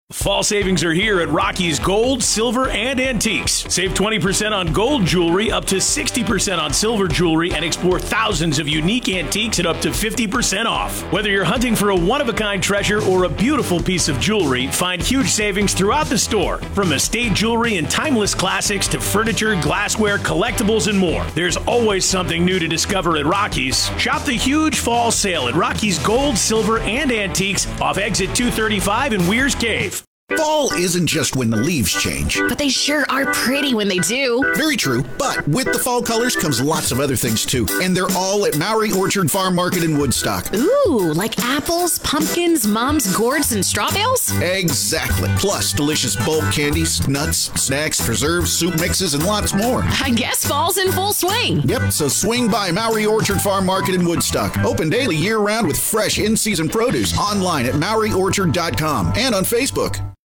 Fall savings are here at Rocky's Gold, Silver, and Antiques. Save 20% on gold jewelry, up to 60% on silver jewelry, and explore thousands of unique antiques at up to 50% off. Whether you're hunting for a one-of-a-kind treasure or a beautiful piece of jewelry, find huge savings throughout the store. From estate jewelry and timeless classics to furniture, glassware, collectibles, and more. There's always something new to discover at Rocky's. Shop the huge fall sale at Rocky's Gold, Silver, and Antiques off exit 235 in Weir's Cave. Fall isn't just when the leaves change. But they sure are pretty when they do. Very true, but with the fall colors comes lots of other things too. And they're all at Maury Orchard Farm Market in Woodstock. Ooh, like apples, pumpkins, mom's gourds, and straw bales? Exactly. Plus delicious bulk candies, nuts, snacks, preserves, soup mixes, and lots more. I guess fall's in full swing. Yep, so swing by Maury Orchard Farm Market in Woodstock. Open daily year-round with fresh in-season produce. Online at MauryOrchard.com and on Facebook.